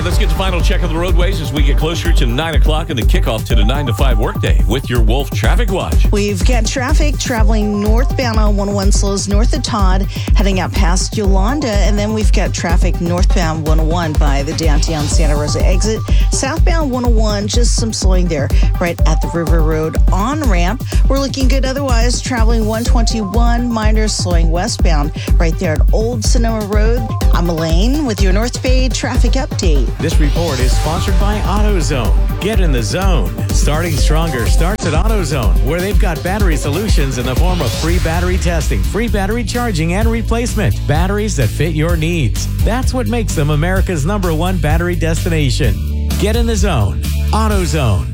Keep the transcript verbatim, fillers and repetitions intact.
right, let's get the final check of the roadways as we get closer to nine o'clock and the kickoff to the nine to five workday with your Wolf Traffic Watch. We've got traffic traveling northbound on one oh one slows north of Todd, heading out past Yolanda, and then we've got traffic northbound one oh one by the downtown Santa Rosa exit. Southbound one oh one, just some slowing there right at the River Road on-ramp. We're looking good otherwise. Traveling one twenty-one, minor slowing westbound right there at Old Sonoma Road. I'm Elaine with your North Bay traffic update. This report is sponsored by AutoZone. Get in the zone. Starting stronger starts at AutoZone, where they've got battery solutions in the form of free battery testing, free battery charging, and replacement. Batteries that fit your needs. That's what makes them America's number one battery destination. Get in the zone. AutoZone.